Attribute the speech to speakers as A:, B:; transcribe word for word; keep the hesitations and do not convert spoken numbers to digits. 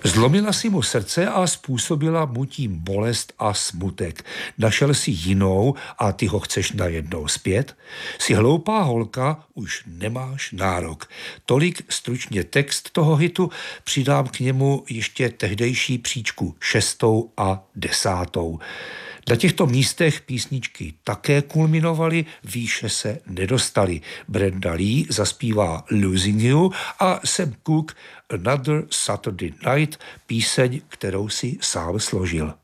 A: Zlomila si mu srdce a způsobila mu tím bolest a smutek. Našel si jinou a ty ho chceš najednou zpět? Si hloupá holka, už nemáš nárok. Tolik stručně text toho hitu, přidám k němu ještě tehdejší příčku šestou a desátou. Na těchto místech písničky také kulminovaly, výše se nedostaly. Brenda Lee zaspívá Losing You a Sam Cooke Another Saturday Night, píseň, kterou si sám složil.